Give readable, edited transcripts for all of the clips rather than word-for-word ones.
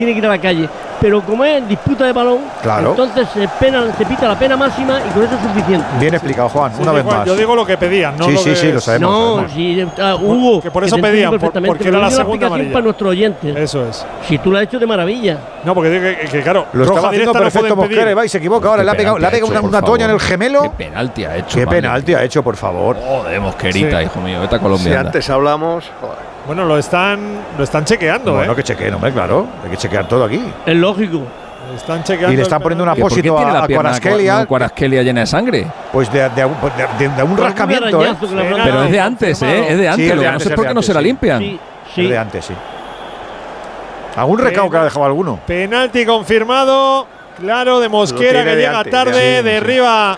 tiene que ir a la calle. Pero como es disputa de balón, claro, entonces se pita la pena máxima y con eso es suficiente. Bien explicado, Juan, Sí, una vez Juan, más. yo digo lo que pedían, no sí, lo sí, que sí, lo sabemos. No, sabemos. sí, Hugo, que por eso pedían, porque era la segunda amarilla. para nuestros oyentes. Eso es. Si tú lo has hecho de maravilla. No, porque digo que claro, Lo estaba haciendo perfecto no Mosquera, va y se equivoca. Ahora le ha pegado una toña en el gemelo. Qué penalti ha hecho. Qué penalti ha hecho, por favor. Joder, Mosquerita, Sí. hijo mío, vete a Colombia. Si anda. antes hablamos. Bueno, lo están chequeando, Bueno, que chequeen, hombre, claro. Hay que chequear todo aquí. Es lógico. Están chequeando. Y le están poniendo un ¿Por qué apósito tiene la a pierna Kvaratskhelia, Kvaratskhelia llena de sangre? pues de un rascamiento, ¿eh? arañazo que le habrán Pero dado. es de antes, ¿eh? Es de antes. es de Lo que no antes, sé es por de qué no se la antes, sí. limpian. Sí, Es sí. de antes, sí. Algún recao que ha dejado alguno. Penalti confirmado. Claro, de Mosquera, tiene que de llega antes, tarde, sí, derriba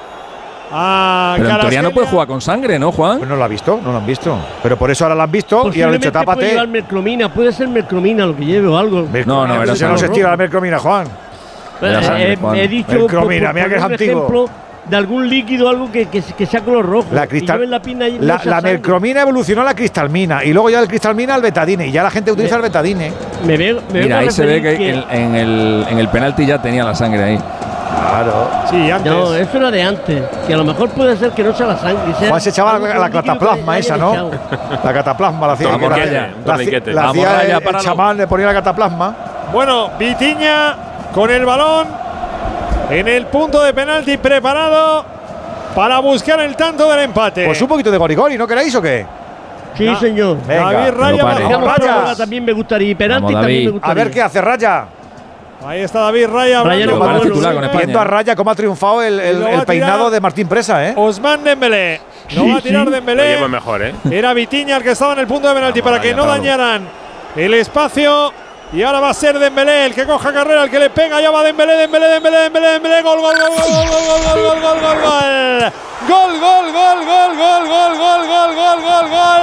a Pero en teoría no puede Kvaratskhelia. jugar con sangre, ¿no, Juan? Pues no lo ha visto, no lo han visto. Pero por eso ahora lo han visto y ahora han dicho Posiblemente puede llevar tápate. merclomina, puede ser merclomina lo que lleve o algo. No, no, era se nos sangre. estira la mercromina, Juan. Era sangre, Juan. He dicho Merclomina, mira que es un antiguo. ejemplo de algún líquido, algo que sea color rojo. La Y cristal, lleve en la pinna y no la sea sangre. mercromina evolucionó a la cristalmina y luego ya del cristalmina al betadine y ya la gente utiliza el betadine. Me veo Mira, a ahí se ve referir que en el penalti ya tenía la sangre ahí. Claro. Sí, antes. No, eso era de antes. Que a lo mejor puede ser que no sea la sangre. Sea Juan se echaba algo la líquido que cataplasma le esa, hayan ¿no? echado. La cataplasma la hacía. Vamos, la- Raya, un la- torniquete. la Vamos, hacía Raya, el páralo. chamán, le ponía la cataplasma. Bueno, Vitinha con el balón en el punto de penalti preparado para buscar el tanto del empate. Pues un poquito de gorigori, ¿no queréis o qué? Sí, Ya. señor. Venga, David Raya no pare. bajo Digamos, Raya. prórroga también me gustaría. Y penalti Vamos, también David. me gustaría. A ver qué hace Raya. Ahí está David Raya. Raya hablando no con va a Manu titular con Silva. España. Viendo a Raya cómo ha triunfado Y lo va a el peinado tirar de Martín Presa, ¿eh? Ousmane Dembélé. Lo Sí, va a tirar sí. Lo Dembélé. llevo mejor, ¿eh? Era Vitinha el que estaba en el punto de penalti para que no dañaran el espacio. Y ahora va a ser Dembélé el que coja carrera, el que le pega. Ya va Dembélé, Dembélé, Dembélé, Dembélé, Dembélé. Gol, gol, gol, gol, gol, gol, gol, gol, gol, gol, gol. Gol, gol, gol, gol, gol, gol, gol, gol, gol, gol, gol.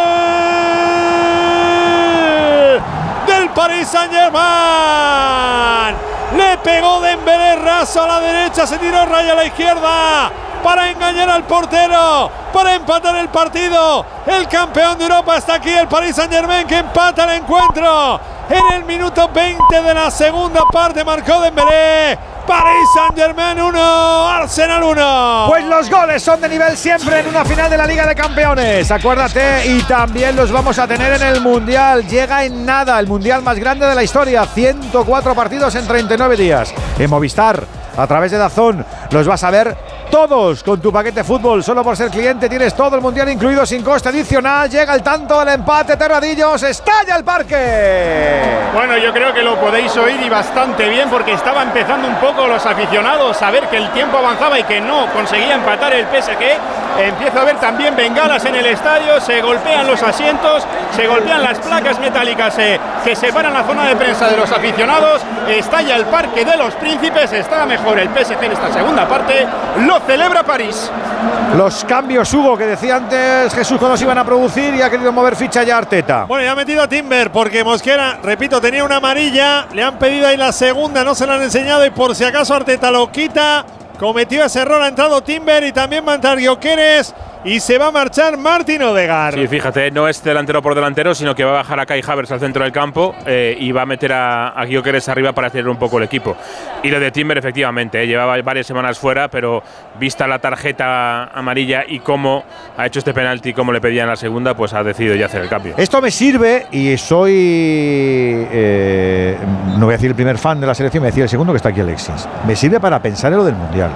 Del Paris Saint-Germain. Le pegó Dembélé raso a la derecha, se tiró Raya a la izquierda para engañar al portero, para empatar el partido. El campeón de Europa está aquí, el Paris Saint-Germain, que empata el encuentro. En el minuto 20 de la segunda parte marcó Dembélé. Paris Saint-Germain 1, Arsenal 1. Pues los goles son de nivel siempre en una final de la Liga de Campeones. Acuérdate, y también los vamos a tener en el Mundial. Llega en nada, el Mundial más grande de la historia. 104 partidos en 39 días. En Movistar, a través de DAZN, los vas a ver todos con tu paquete fútbol. Solo por ser cliente tienes todo el Mundial incluido sin coste adicional. Llega el tanto del empate, Terradillos. ¡Estalla el parque! Bueno, yo creo que lo podéis oír y bastante bien porque estaba empezando un poco los aficionados a ver que el tiempo avanzaba y que no conseguía empatar el PSG. Empiezo a ver también bengalas en el estadio, se golpean los asientos, se golpean las placas metálicas que separan la zona de prensa de los aficionados. Estalla el Parque de los Príncipes, está mejor el PSG en esta segunda parte, lo celebra París. Los cambios, Hugo, que decía antes Jesús cuando se iban a producir y ha querido mover ficha ya Arteta. Bueno, ya ha metido a Timber porque Mosquera, repito, tenía una amarilla. Le han pedido ahí la segunda, no se la han enseñado y por si acaso Arteta lo quita. Cometió ese error, ha entrado Timber y también va a entrar Gyökeres y se va a marchar Martin Odegaard. Sí, fíjate, no es delantero por delantero, sino que va a bajar a Kai Havertz al centro del campo y va a meter a Gyökeres arriba para acelerar un poco el equipo. Y lo de Timber, efectivamente, llevaba varias semanas fuera, pero vista la tarjeta amarilla y cómo ha hecho este penalti, como le pedían en la segunda, pues ha decidido ya hacer el cambio. Esto me sirve y soy, no voy a decir el primer fan de la selección, voy a decir el segundo, que está aquí Alexis. Me sirve para pensar en lo del Mundial.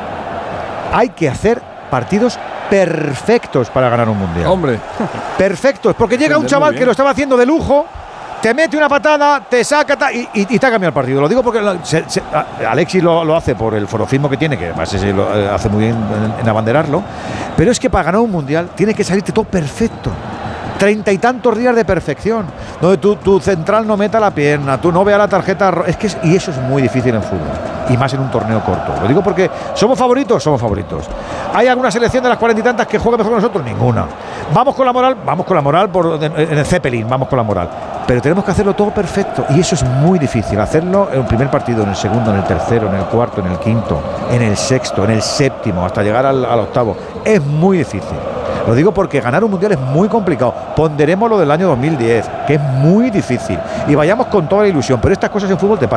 Hay que hacer partidos perfectos para ganar un Mundial. Hombre. Perfectos, porque llega un chaval que lo estaba haciendo de lujo, te mete una patada, te saca y te ha cambiado el partido. Lo digo porque Alexis lo hace por el forofismo que tiene, que además lo hace muy bien en abanderarlo, pero es que para ganar un Mundial tiene que salirte todo perfecto. 30 y tantos días de perfección, donde tu central no meta la pierna, tú no veas la tarjeta, y eso es muy difícil en fútbol, y más en un torneo corto. Lo digo porque somos favoritos. ¿Hay alguna selección de las 40 y tantas que juegue mejor que nosotros? Ninguna. Vamos con la moral en el Zeppelin, vamos con la moral. Pero tenemos que hacerlo todo perfecto, y eso es muy difícil. Hacerlo en el primer partido, en el segundo, en el tercero, en el cuarto, en el quinto, en el sexto, en el séptimo, hasta llegar al octavo. Es muy difícil. Lo digo porque ganar un mundial es muy complicado. Ponderemos lo del año 2010, que es muy difícil. Y vayamos con toda la ilusión. Pero estas cosas en fútbol te pasan.